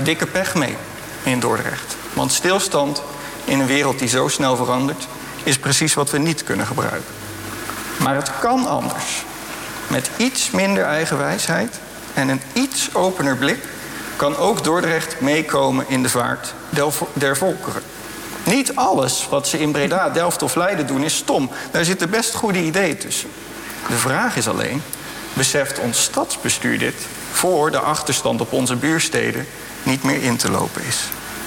dikke pech mee in Dordrecht. Want stilstand in een wereld die zo snel verandert is precies wat we niet kunnen gebruiken. Maar het kan anders. Met iets minder eigenwijsheid en een iets opener blik kan ook Dordrecht meekomen in de vaart der volkeren. Niet alles wat ze in Breda, Delft of Leiden doen is stom. Daar zitten best goede ideeën tussen. De vraag is alleen, beseft ons stadsbestuur dit voor de achterstand op onze buursteden niet meer in te lopen is?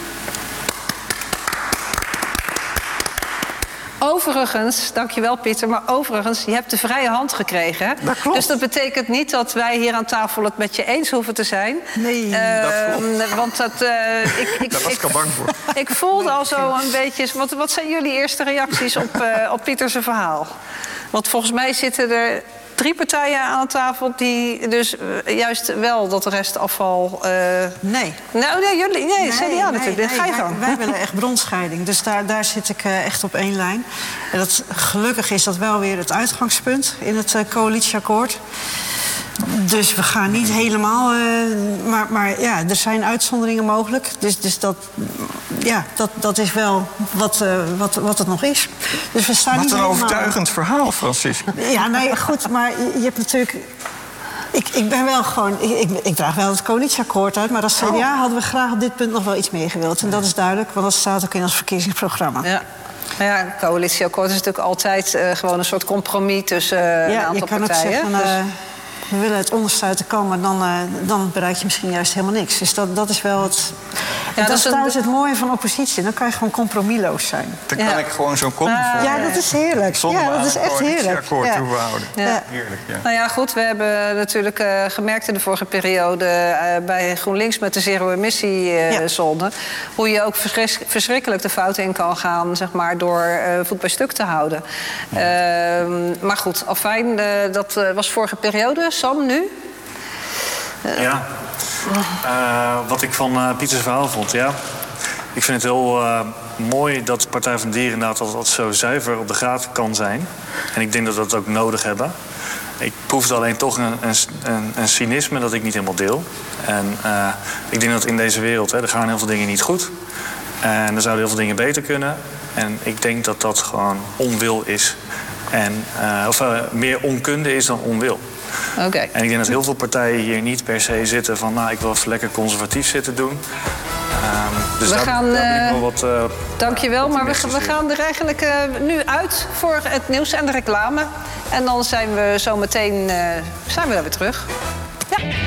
Overigens, dankjewel Pieter, maar overigens, je hebt de vrije hand gekregen. Hè? Dat klopt. Dus dat betekent niet dat wij hier aan tafel het met je eens hoeven te zijn. Nee, dat klopt. Want dat, daar was ik al bang voor. Ik voelde al zo een beetje... Wat zijn jullie eerste reacties op Pieters verhaal? Want volgens mij zitten er 3 partijen aan tafel die dus juist wel dat restafval... Nee. Nou, nee, jullie, CDA natuurlijk. Ga je gang. Wij willen echt bronscheiding. Dus daar zit ik echt op één lijn. En gelukkig is dat wel weer het uitgangspunt in het coalitieakkoord. Dus we gaan niet helemaal... Maar ja, er zijn uitzonderingen mogelijk. Dus dat is wel wat het nog is. Dus we staan wat niet een helemaal... overtuigend verhaal, Francisca. Ja, nee, goed, maar je hebt natuurlijk... Ik ben wel gewoon... Ik draag wel het coalitieakkoord uit... maar als CDA hadden we graag op dit punt nog wel iets meer gewild. En dat is duidelijk, want dat staat ook in ons verkiezingsprogramma. Ja. Nou ja, het coalitieakkoord is natuurlijk altijd gewoon een soort compromis tussen een aantal partijen. Ja, je kan ook zeggen... we willen het onderste uit de kan, maar dan bereik je misschien juist helemaal niks. Dus dat is wel het... Ja, dat is trouwens het mooie van oppositie. Dan kan je gewoon compromisloos zijn. Dan kan ik gewoon zo'n kop vormen. Ja, dat is heerlijk. Zonder dat is echt heerlijk. akkoord toehouden. Ja. Heerlijk, ja. Nou ja, goed, we hebben natuurlijk gemerkt in de vorige periode... bij GroenLinks met de zero-emissiezone... hoe je ook verschrikkelijk de fouten in kan gaan... zeg maar, door voet bij stuk te houden. Maar goed, afijn, dat was vorige periode. Sam, nu? Wat ik van Pieters verhaal vond, ik vind het heel mooi dat de Partij van de Dieren inderdaad altijd zo zuiver op de graad kan zijn. En ik denk dat we dat ook nodig hebben. Ik proefde alleen toch een cynisme dat ik niet helemaal deel. En ik denk dat in deze wereld, er gaan heel veel dingen niet goed. En er zouden heel veel dingen beter kunnen. En ik denk dat dat gewoon onwil is. Of meer onkunde is dan onwil. Okay. En ik denk dat heel veel partijen hier niet per se zitten van... nou, ik wil even lekker conservatief zitten doen. Dus daar ben ik wel wat... Dankjewel, maar we gaan er eigenlijk nu uit voor het nieuws en de reclame. En dan zijn we zo meteen weer terug. Ja.